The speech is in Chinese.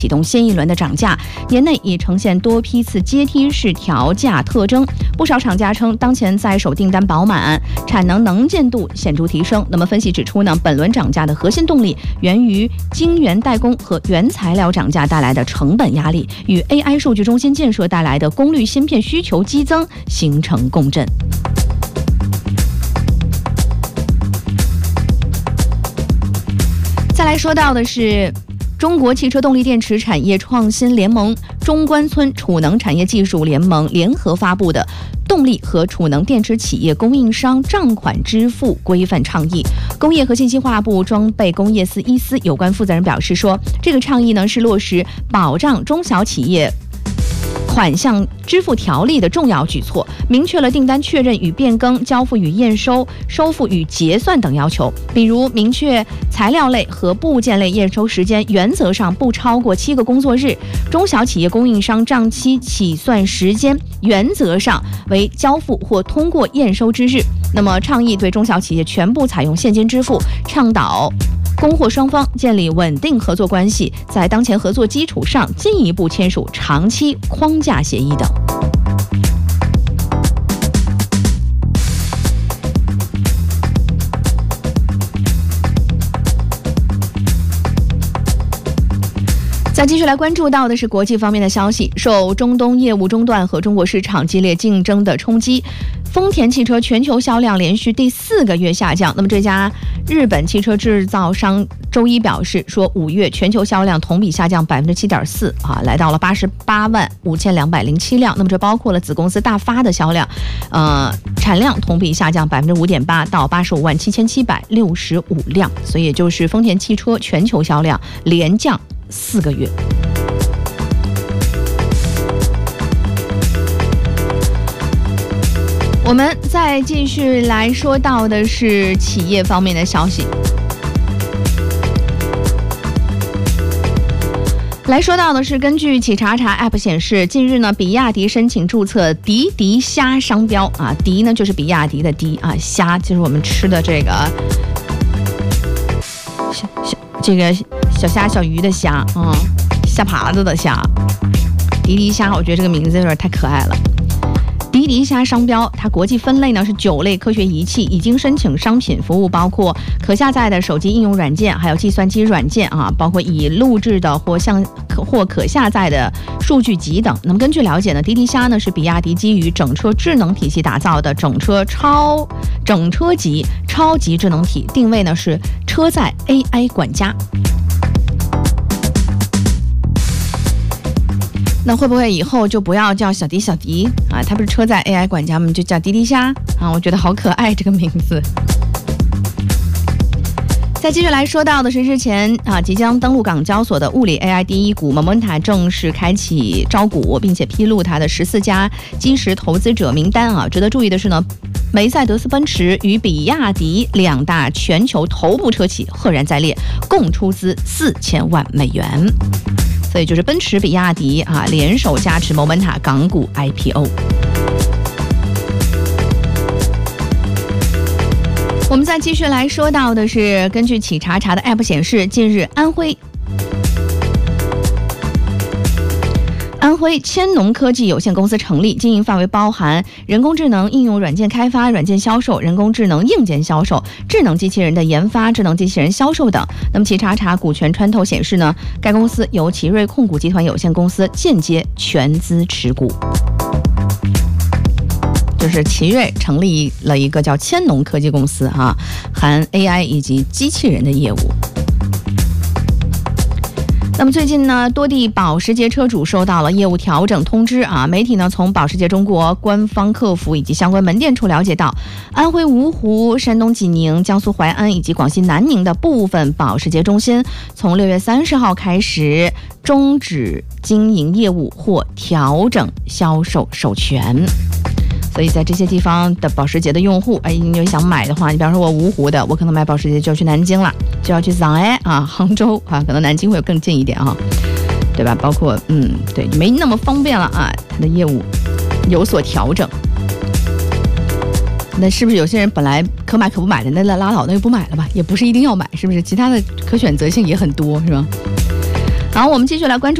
启动新一轮的涨价，年内已呈现多批次阶梯式调价特征。不少厂家称，当前在手订单饱满，产能能见度显著提升。那么分析指出呢，本轮涨价的核心动力源于晶圆代工和原材料涨价带来的成本压力，与 AI 数据中心建设带来的功率芯片需求激增形成共振。再来说到的是中国汽车动力电池产业创新联盟中关村储能产业技术联盟联合发布的动力和储能电池企业供应商账款支付规范倡议。工业和信息化部装备工业司一司有关负责人表示说，这个倡议呢是落实保障中小企业款项支付条例的重要举措，明确了订单确认与变更、交付与验收、收付与结算等要求。比如，明确材料类和部件类验收时间原则上不超过7个工作日，中小企业供应商账期起算时间原则上为交付或通过验收之日。那么，倡议对中小企业全部采用现金支付，倡导供货双方建立稳定合作关系，在当前合作基础上进一步签署长期框架协议等。再继续来关注到的是国际方面的消息，受中东业务中断和中国市场激烈竞争的冲击，丰田汽车全球销量连续第4个月下降。那么这家日本汽车制造商周一表示说，5月全球销量同比下降7.4%来到了885207辆。那么这包括了子公司大发的销量，产量同比下降5.8%到857765辆。所以也就是丰田汽车全球销量连降4个月。我们再继续来说到的是企业方面的消息。来说到的是，根据企查查 App 显示，近日呢，比亚迪申请注册滴滴虾商标啊，滴呢就是比亚迪的滴啊，虾就是我们吃的这个小虾小鱼的虾啊，虾爬子的虾，滴滴虾，我觉得这个名字有点太可爱了。滴滴虾商标，它国际分类呢是9类科学仪器，已经申请商品服务包括可下载的手机应用软件，还有计算机软件啊，包括已录制的或可下载的数据集等。那么根据了解呢，滴滴虾呢是比亚迪基于整车智能体系打造的整车级超级智能体，定位呢是车载 AI 管家。那会不会以后就不要叫小迪啊？它不是车载 AI 管家吗？就叫滴滴虾啊！我觉得好可爱这个名字。再继续来说到的是，日前即将登陆港交所的物理 AI 第一股 Momenta 正式开启招股，并且披露它的14家基石投资者名单啊。值得注意的是呢，梅赛德斯奔驰与比亚迪2大全球头部车企赫然在列，共出资4000万美元。所以就是奔驰、比亚迪联手加持 Momenta 港股 IPO。我们再继续来说到的是，根据企查查的 App 显示，近日安徽千农科技有限公司成立，经营范围包含人工智能应用软件开发、软件销售、人工智能硬件销售、智能机器人的研发、智能机器人销售等。那么企查查股权穿透显示呢，该公司由奇瑞控股集团有限公司间接全资持股。就是奇瑞成立了一个叫千农科技公司含 AI 以及机器人的业务。那么最近呢，多地保时捷车主收到了业务调整通知媒体呢从保时捷中国官方客服以及相关门店处了解到，安徽芜湖、山东济宁、江苏淮安以及广西南宁的部分保时捷中心从6月30号开始终止经营业务或调整销售授权。所以在这些地方的保时捷的用户，你想买的话，你比方说我芜湖的，我可能买保时捷就要去南京了，就要去上海杭州可能南京会更近一点对吧？包括对，没那么方便了它的业务有所调整。那是不是有些人本来可买可不买的，那拉倒，那就不买了吧？也不是一定要买，是不是？其他的可选择性也很多，是吧？ 好，我们继续来关注